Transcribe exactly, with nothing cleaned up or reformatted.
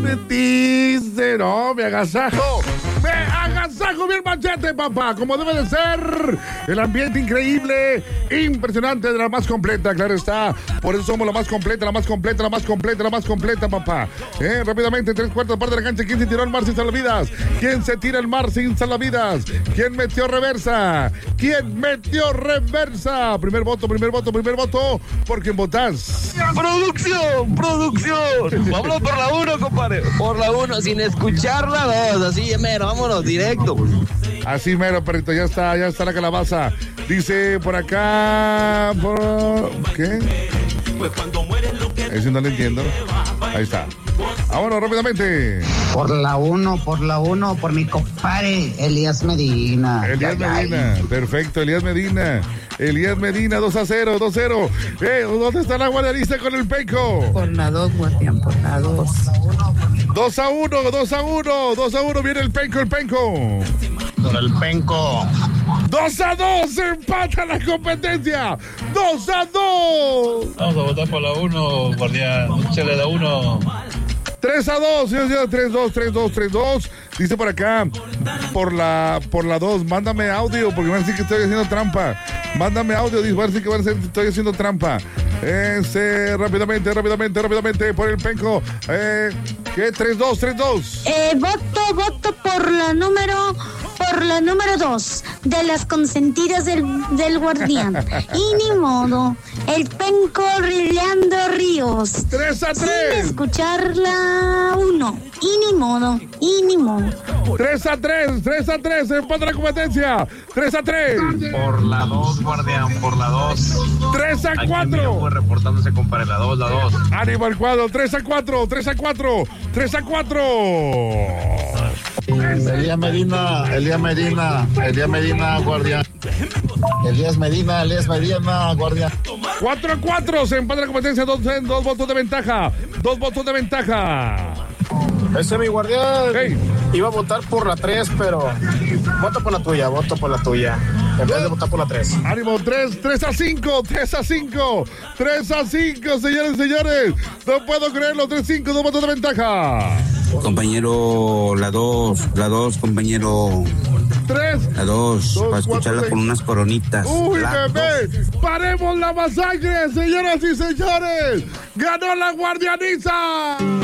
metiste, no, me agasajo. Me agasajo bien machete, papá, como debe de ser. El ambiente increíble, impresionante, de la más completa, claro está. Por eso somos la más completa, la más completa, la más completa, la más completa, papá. Eh, rápidamente, tres cuartas partes de la cancha. ¿Quién se tiró al mar sin salvavidas? ¿Quién se tira al mar sin salvavidas? ¿Quién metió reversa? ¿Quién metió reversa? Primer voto, primer voto, primer voto. ¿Por quién votás? ¡Producción! ¡Producción! Vámonos por la uno, compadre. Por la uno, sin escuchar la dos. Así, mero, vámonos, directo. Así mero, perrito, ya está, ya está la calabaza. Dice por acá... Por... ¿Qué? Ese no lo entiendo. Ahí está. Vámonos rápidamente. Por la uno, por la uno, por mi compadre, Elías Medina. Elías ay, Medina, ay. perfecto, Elías Medina. Elías Medina, dos a cero, dos a cero. Eh, ¿dónde está la guardianista con el Penco? Por la dos, guardián, por la dos. dos a uno, dos a uno, dos a uno, viene el Penco, el Penco. Por el Penco. dos a dos, empata la competencia. dos a dos. Vamos a votar por la uno, guardián. Échale la uno. tres a dos, señor, señor, tres dos, tres dos, tres dos. Dice por acá, por la por la dos, mándame audio, porque van a decir que estoy haciendo trampa. Mándame audio, dice, van a decir que van a decir que estoy haciendo trampa. Ese, rápidamente, rápidamente, rápidamente, por el Penco. Eh, ¿Qué? tres dos, tres dos. Eh, voto, voto por la número... Por la número dos, de las consentidas del, del guardián. Y ni modo, el Penco Rillando Ríos. tres a tres. Sin escuchar la uno. Y ni modo, y ni modo. tres a tres, tres a tres, empata la competencia. tres a tres. Por la dos, guardián, por la dos. tres a cuatro. Fue reportándose, compadre, la dos, la dos. Ánimo al cuadro, tres a cuatro, tres a cuatro, tres a cuatro. Elías Medina, Elías Medina, Elías Medina, guardián. Elías Medina, Elías Medina, guardián. cuatro a cuatro, se empata la competencia, dos, dos votos de ventaja, dos votos de ventaja. Ese es mi guardián. Hey. Iba a votar por la tres, pero voto por la tuya, voto por la tuya. En vez de votar por la tres. Ánimo, tres, tres a cinco, tres a cinco, tres a cinco, señores, señores. No puedo creerlo, tres a cinco, dos votos de ventaja. Compañero, la dos, la dos, compañero. Tres. La dos, dos para escucharla cuatro, con unas coronitas. Uy, La bebé, dos. paremos la masacre, señoras y señores. Ganó la guardianiza.